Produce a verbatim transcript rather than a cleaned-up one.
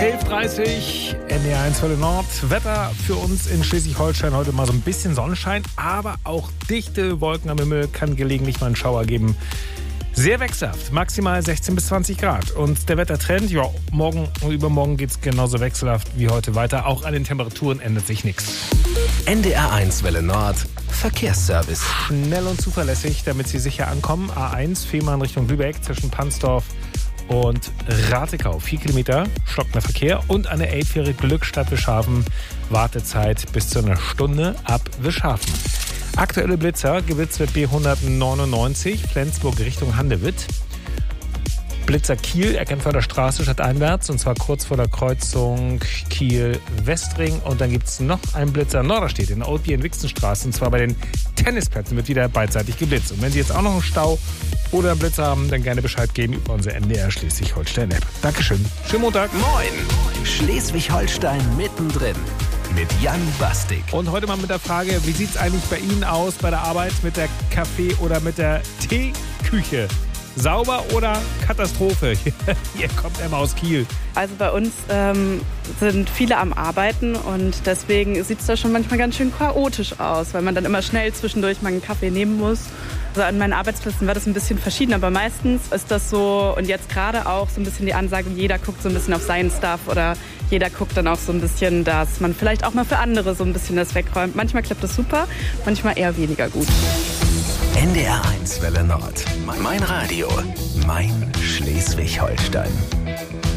elf Uhr dreißig, N D R eins Welle Nord. Wetter für uns in Schleswig-Holstein heute mal so ein bisschen Sonnenschein, aber auch dichte Wolken am Himmel, kann gelegentlich mal einen Schauer geben. Sehr wechselhaft, maximal sechzehn bis zwanzig Grad. Und der Wettertrend, ja, morgen und übermorgen geht es genauso wechselhaft wie heute weiter. Auch an den Temperaturen ändert sich nichts. N D R eins Welle Nord, Verkehrsservice. Schnell und zuverlässig, damit Sie sicher ankommen. A eins, Fehmarn Richtung Lübeck zwischen Pansdorf und Ratekau. Vier Kilometer, stockender Verkehr. Und eine Elbfähre Glückstadt Wischhafen. Wartezeit bis zu einer Stunde ab Wischhafen. Aktuelle Blitzer, Geblitzt wird B hundertneunundneunzig, Flensburg Richtung Handewitt. Blitzer Kiel, Eckernförder Straße stadteinwärts, und zwar kurz vor der Kreuzung Kiel-Westring. Und dann gibt es noch einen Blitzer Norderstedt in der Oldbier-Wixenstraße, und zwar bei den Tennisplätzen wird wieder beidseitig geblitzt. Und wenn Sie jetzt auch noch einen Stau oder einen Blitzer haben, dann gerne Bescheid geben über unsere N D R Schleswig-Holstein-App. Dankeschön. Schönen Montag. Moin, Schleswig-Holstein mittendrin. Mit Jan Bastik. Und heute mal mit der Frage, wie sieht es eigentlich bei Ihnen aus bei der Arbeit mit der Kaffee- oder mit der Teeküche? Sauber oder Katastrophe? Hier kommt Emma aus Kiel. Also bei uns ähm, sind viele am Arbeiten und deswegen sieht es da schon manchmal ganz schön chaotisch aus, weil man dann immer schnell zwischendurch mal einen Kaffee nehmen muss. Also an meinen Arbeitsplätzen war das ein bisschen verschieden, aber meistens ist das so, und jetzt gerade auch so ein bisschen die Ansage, jeder guckt so ein bisschen auf seinen Stuff oder jeder guckt dann auch so ein bisschen, dass man vielleicht auch mal für andere so ein bisschen das wegräumt. Manchmal klappt das super, manchmal eher weniger gut. N D R eins Welle Nord. Mein Radio. Mein Schleswig-Holstein.